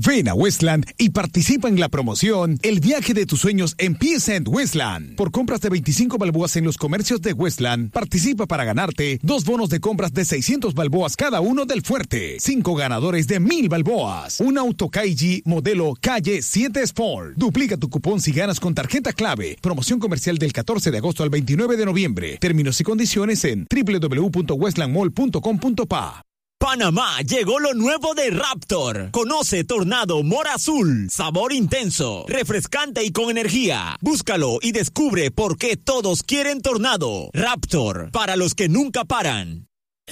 Ven a Westland y participa en la promoción El viaje de tus sueños empieza en Westland. Por compras de 25 balboas en los comercios de Westland, participa para ganarte 2 bonos de compras de 600 balboas cada uno del Fuerte, 5 ganadores de 1000 balboas, un auto Kaiji modelo Calle 7 Sport. Duplica tu cupón si ganas con tarjeta clave. Promoción comercial del 14 de agosto al 29 de noviembre. Términos y condiciones en www.westlandmall.com.pa. Panamá, llegó lo nuevo de Raptor. Conoce Tornado Mora Azul, sabor intenso, refrescante y con energía. Búscalo y descubre por qué todos quieren Tornado. Raptor, para los que nunca paran.